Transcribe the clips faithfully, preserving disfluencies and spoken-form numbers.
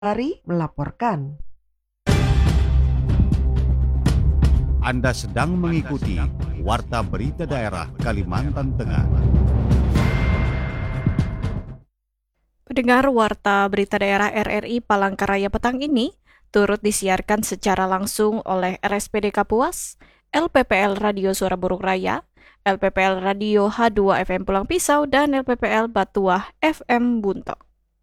Lari melaporkan. Anda sedang mengikuti Warta Berita Daerah Kalimantan Tengah. Pendengar, Warta Berita Daerah R R I Palangkaraya petang ini turut disiarkan secara langsung oleh R S P D Kapuas, L P P L Radio Suara Burung Raya, L P P L Radio H dua F M Pulang Pisau, dan L P P L Batuah F M Buntok.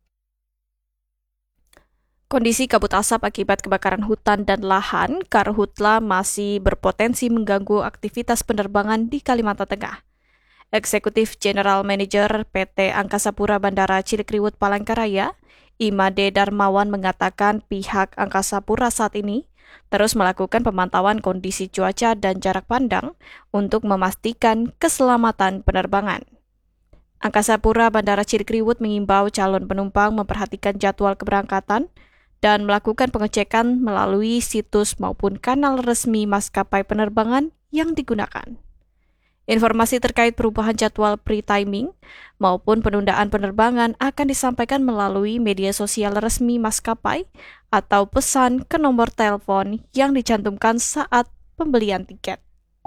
Kondisi kabut asap akibat kebakaran hutan dan lahan Karhutla masih berpotensi mengganggu aktivitas penerbangan di Kalimantan Tengah. Eksekutif General Manager P T Angkasa Pura Bandara Cilikriwut Palangkaraya, Imade Darmawan mengatakan pihak Angkasa Pura saat ini terus melakukan pemantauan kondisi cuaca dan jarak pandang untuk memastikan keselamatan penerbangan. Angkasa Pura Bandara Cilikriwut mengimbau calon penumpang memperhatikan jadwal keberangkatan dan melakukan pengecekan melalui situs maupun kanal resmi maskapai penerbangan yang digunakan. Informasi terkait perubahan jadwal pre-timing maupun penundaan penerbangan akan disampaikan melalui media sosial resmi maskapai atau pesan ke nomor telepon yang dicantumkan saat pembelian tiket.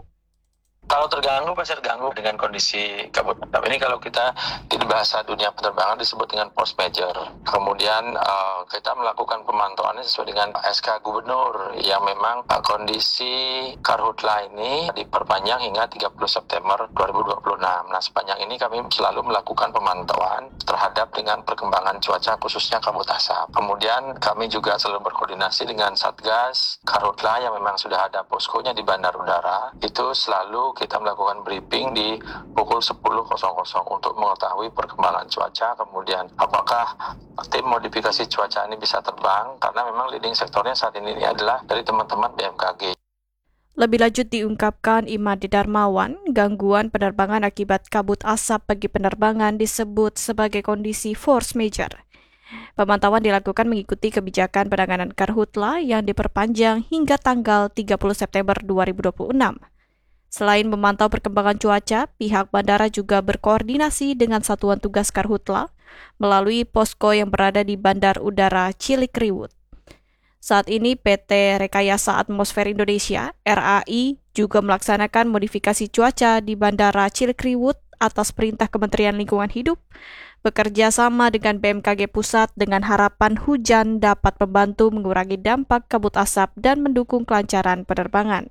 Kalau terganggu pasti terganggu dengan kondisi kabut asap ini. Kalau kita di bahasa dunia penerbangan disebut dengan force major. Kemudian uh, kita melakukan pemantauannya sesuai dengan S K Gubernur yang memang uh, kondisi Karhutla ini diperpanjang hingga tiga puluh September dua ribu dua puluh enam. Nah, sepanjang ini kami selalu melakukan pemantauan terhadap dengan perkembangan cuaca khususnya kabut asap. Kemudian kami juga selalu berkoordinasi dengan Satgas Karhutla yang memang sudah ada poskonya di Bandar Udara. Itu selalu kita melakukan briefing di pukul sepuluh untuk mengetahui perkembangan cuaca, kemudian apakah tim modifikasi cuaca ini bisa terbang, karena memang leading sektornya saat ini adalah dari teman-teman B M K G. Lebih lanjut diungkapkan Imade Darmawan, gangguan penerbangan akibat kabut asap bagi penerbangan disebut sebagai kondisi force major. Pemantauan dilakukan mengikuti kebijakan penanganan Karhutla yang diperpanjang hingga tanggal tiga puluh September dua ribu dua puluh enam. Selain memantau perkembangan cuaca, pihak bandara juga berkoordinasi dengan Satuan Tugas Karhutla melalui posko yang berada di Bandar Udara Cilikriwut. Saat ini P T Rekayasa Atmosfer Indonesia (R A I) juga melaksanakan modifikasi cuaca di Bandara Cilikriwut atas perintah Kementerian Lingkungan Hidup, bekerja sama dengan B M K G Pusat dengan harapan hujan dapat membantu mengurangi dampak kabut asap dan mendukung kelancaran penerbangan.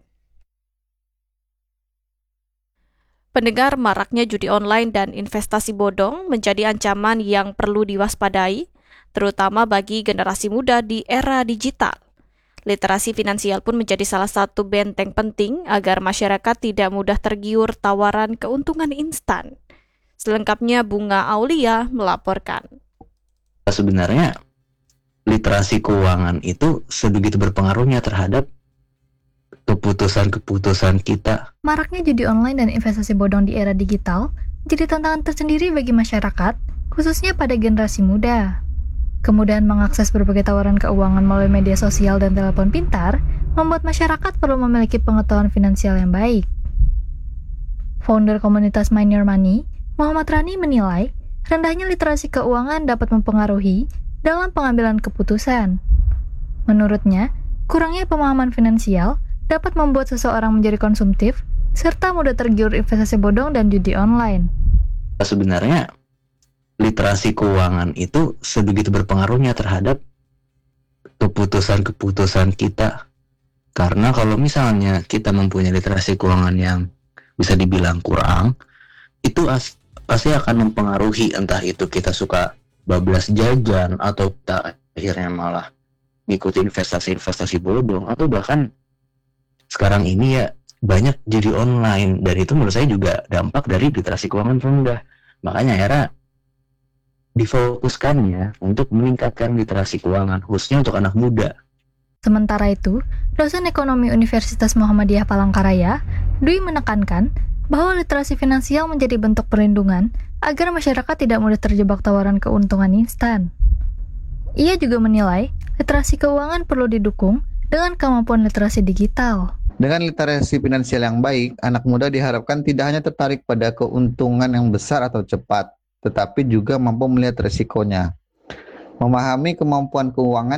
Pendengar, maraknya judi online dan investasi bodong menjadi ancaman yang perlu diwaspadai, terutama bagi generasi muda di era digital. Literasi finansial pun menjadi salah satu benteng penting agar masyarakat tidak mudah tergiur tawaran keuntungan instan. Selengkapnya Bunga Aulia melaporkan. Sebenarnya literasi keuangan itu sebegitu berpengaruhnya terhadap keputusan-keputusan kita. Maraknya judi online dan investasi bodong di era digital jadi tantangan tersendiri bagi masyarakat, khususnya pada generasi muda. Kemudian mengakses berbagai tawaran keuangan melalui media sosial dan telepon pintar membuat masyarakat perlu memiliki pengetahuan finansial yang baik. Founder komunitas Mind Your Money, Muhammad Rani menilai rendahnya literasi keuangan dapat mempengaruhi dalam pengambilan keputusan. Menurutnya, kurangnya pemahaman finansial dapat membuat seseorang menjadi konsumtif, serta mudah tergiur investasi bodong dan judi online. Sebenarnya, literasi keuangan itu sebegitu berpengaruhnya terhadap keputusan-keputusan kita. Karena kalau misalnya kita mempunyai literasi keuangan yang bisa dibilang kurang, itu as- pasti akan mempengaruhi, entah itu kita suka bablas jajan, atau kita akhirnya malah ngikuti investasi-investasi bodong, atau bahkan sekarang ini ya banyak judi online, dan itu menurut saya juga dampak dari literasi keuangan rendah. Makanya era difokuskannya untuk meningkatkan literasi keuangan, khususnya untuk anak muda. Sementara itu, dosen ekonomi Universitas Muhammadiyah Palangkaraya, Dwi menekankan bahwa literasi finansial menjadi bentuk perlindungan agar masyarakat tidak mudah terjebak tawaran keuntungan instan. Ia juga menilai literasi keuangan perlu didukung dengan kemampuan literasi digital. Dengan literasi finansial yang baik, anak muda diharapkan tidak hanya tertarik pada keuntungan yang besar atau cepat, tetapi juga mampu melihat resikonya. Memahami kemampuan keuangan